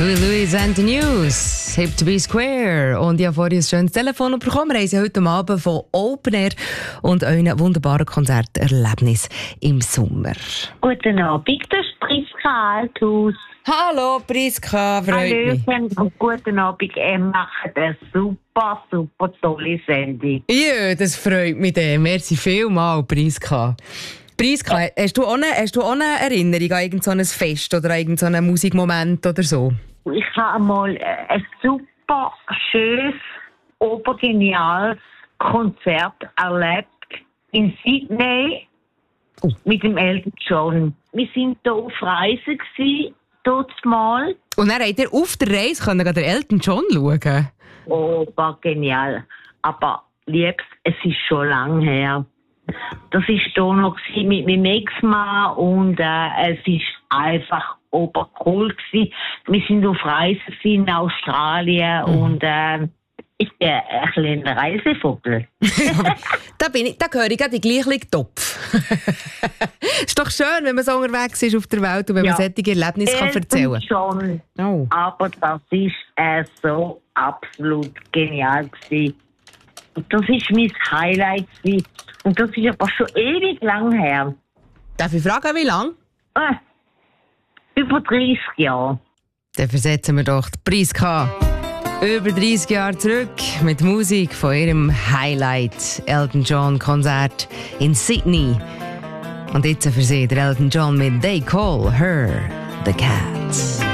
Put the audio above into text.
Louis Louis and the News, Hip to be Square. Und ich habe vorhin ein schönes Telefon bekommen. Wir haben sie heute Abend von Open Air und einem wunderbaren Konzerterlebnis im Sommer. Guten Abend, das ist Priska Althaus. Hallo Priska, freut mich. Und guten Abend, ihr macht eine super tolle Sendung. Ja, das freut mich. Merci vielmals, Priska. Priska, hast du auch eine Erinnerung an irgendein Fest oder an irgendeinen Musikmoment oder so? Ich habe einmal ein super schönes, obergeniales Konzert erlebt in Sydney mit dem Elton John. Wir waren hier auf Reise dort mal. Und dann habt ihr auf der Reise können den Elton John schauen? Obergenial. Aber liebst, es ist schon lange her. Das war hier noch mit meinem Ex-Mann und es war einfach obercool gewesen. Wir sind auf Reise in Australien und ich bin ein kleiner Reisevogel. Da gehöre ich gerade in den gleichen Topf. Ist doch schön, wenn man so unterwegs ist auf der Welt und wenn man solche Erlebnisse erzählen kann. Schon. Oh. Aber das war so absolut genial gewesen. Und das war mein Highlight gewesen. Und das ist aber schon ewig lang her. Darf ich fragen, wie lang? Über 30 Jahre. Dann versetzen wir doch die Priska über 30 Jahre zurück mit Musik von ihrem Highlight Elton John Konzert in Sydney. Und jetzt für Sie der Elton John mit They Call Her the Cat.